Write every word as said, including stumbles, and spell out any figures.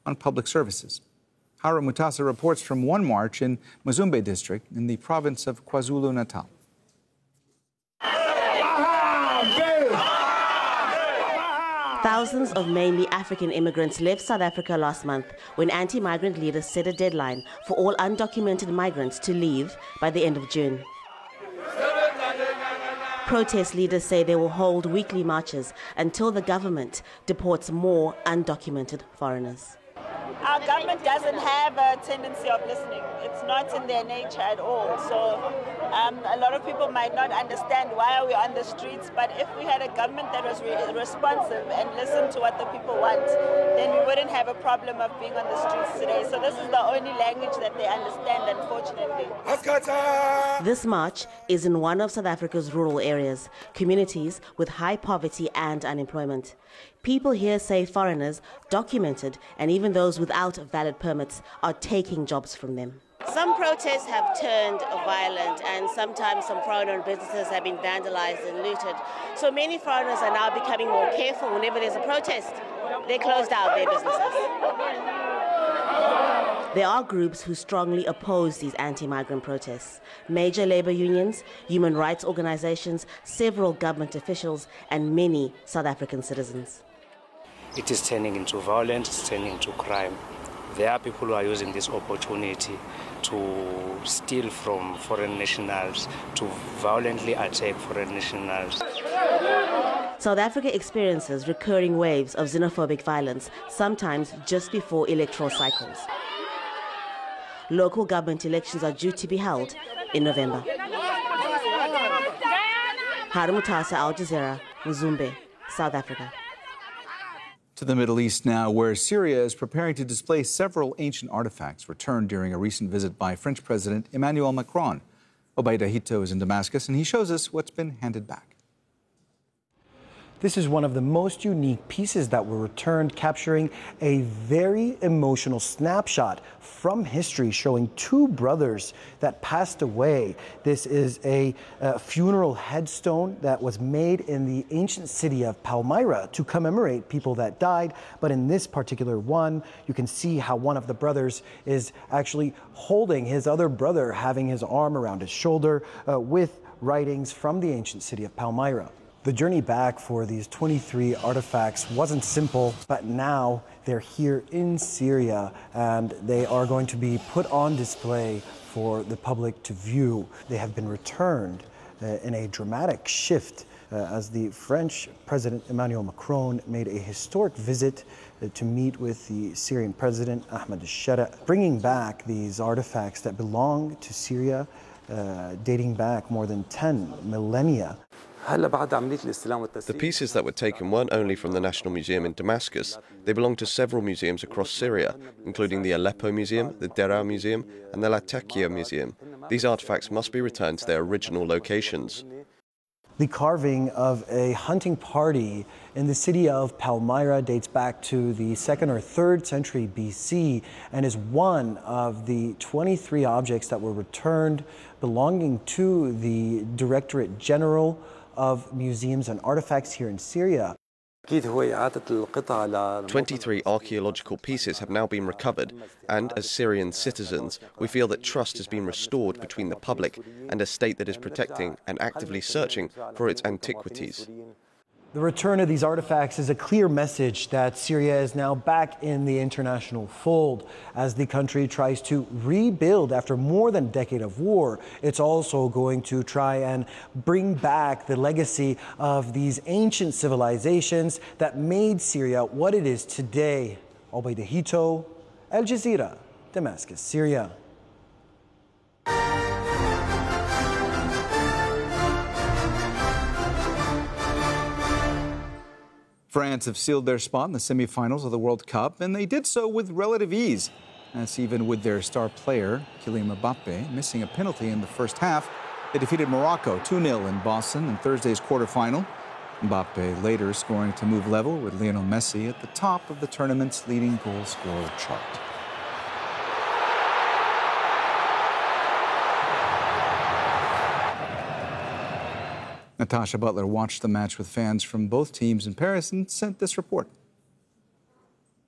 on public services. Hara Mutasa reports from one march in Mazumbe district in the province of KwaZulu-Natal. Thousands of mainly African immigrants left South Africa last month when anti-migrant leaders set a deadline for all undocumented migrants to leave by the end of June. Protest leaders say they will hold weekly marches until the government deports more undocumented foreigners. Our government doesn't have a tendency of listening. It's not in their nature at all. So um, a lot of people might not understand why are we on the streets, but if we had a government that was re responsive and listened to what the people want, then we wouldn't have a problem of being on the streets today. So this is the only language that they understand, unfortunately. This march is in one of South Africa's rural areas, communities with high poverty and unemployment. People here say foreigners, documented, and even those without valid permits are taking jobs from them. Some protests have turned violent, and sometimes some foreign-owned businesses have been vandalized and looted. So many foreigners are now becoming more careful whenever there's a protest. They close down their businesses. There are groups who strongly oppose these anti-migrant protests. Major labor unions, human rights organizations, several government officials, and many South African citizens. It is turning into violence, it's turning into crime. There are people who are using this opportunity to steal from foreign nationals, to violently attack foreign nationals. South Africa experiences recurring waves of xenophobic violence, sometimes just before electoral cycles. Local government elections are due to be held in November. Hara Mutasa, Al Jazeera, Mazumbe, South Africa. To the Middle East now, where Syria is preparing to display several ancient artifacts returned during a recent visit by French President Emmanuel Macron. Obaida Hito is in Damascus, and he shows us what's been handed back. This is one of the most unique pieces that were returned, capturing a very emotional snapshot from history showing two brothers that passed away. This is a, a funeral headstone that was made in the ancient city of Palmyra to commemorate people that died. But in this particular one, you can see how one of the brothers is actually holding his other brother, having his arm around his shoulder uh, with writings from the ancient city of Palmyra. The journey back for these twenty-three artifacts wasn't simple, but now they're here in Syria and they are going to be put on display for the public to view. They have been returned uh, in a dramatic shift uh, as the French President Emmanuel Macron made a historic visit uh, to meet with the Syrian President Ahmed al-Shara, bringing back these artifacts that belong to Syria, uh, dating back more than ten millennia. The pieces that were taken weren't only from the National Museum in Damascus, they belong to several museums across Syria, including the Aleppo Museum, the Deraa Museum, and the Latakia Museum. These artifacts must be returned to their original locations. The carving of a hunting party in the city of Palmyra dates back to the second or third century B C and is one of the twenty-three objects that were returned belonging to the Directorate General of Museums and Artifacts here in Syria. twenty-three archaeological pieces have now been recovered, and as Syrian citizens, we feel that trust has been restored between the public and a state that is protecting and actively searching for its antiquities. The return of these artifacts is a clear message that Syria is now back in the international fold. As the country tries to rebuild after more than a decade of war, it's also going to try and bring back the legacy of these ancient civilizations that made Syria what it is today. Obaida Hito, Al Jazeera, Damascus, Syria. France have sealed their spot in the semifinals of the World Cup, and they did so with relative ease. That's even with their star player, Kylian Mbappe, missing a penalty in the first half. They defeated Morocco two nil in Boston in Thursday's quarterfinal. Mbappe later scoring to move level with Lionel Messi at the top of the tournament's leading goal scorer chart. Natasha Butler watched the match with fans from both teams in Paris and sent this report.